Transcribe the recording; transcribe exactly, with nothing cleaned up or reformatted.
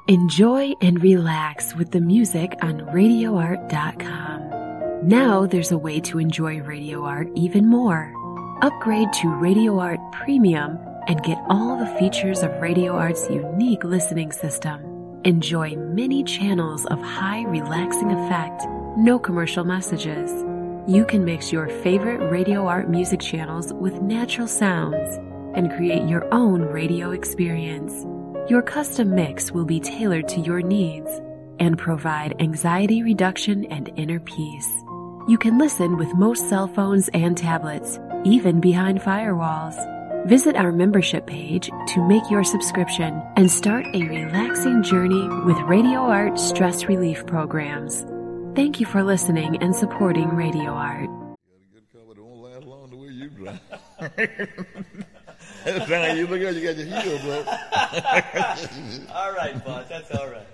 Enjoy and relax with the music on radio art dot com. Now there's a way to enjoy Radio Art even more. Upgrade to Radio Art Premium and get all the features of Radio Art's unique listening system. Enjoy many channels of high relaxing effect, no commercial messages. You can mix your favorite Radio Art music channels with natural sounds and create your own radio experience. Your custom mix will be tailored to your needs and provide anxiety reduction and inner peace. You can listen with most cell phones and tablets, even behind firewalls. Visit our membership page to make your subscription and start a relaxing journey with Radio Art stress relief programs. Thank you for listening and supporting Radio Art. You got a good cover that won't last long the way you drive. That's how you look at you got your heel, bro. All right, boss. That's all right.